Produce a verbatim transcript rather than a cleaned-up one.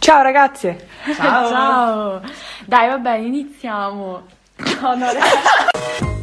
Ciao ragazze! Ciao! Ciao! Dai, vabbè, iniziamo! No, no, ragazzi.